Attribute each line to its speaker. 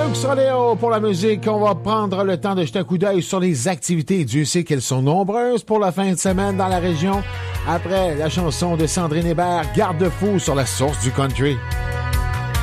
Speaker 1: Luke Soléo pour la musique. On va prendre le temps de jeter un coup d'œil sur les activités. Dieu sait qu'elles sont nombreuses pour la fin de semaine dans la région. Après la chanson de Sandrine Hébert, Garde-fou sur la source du country.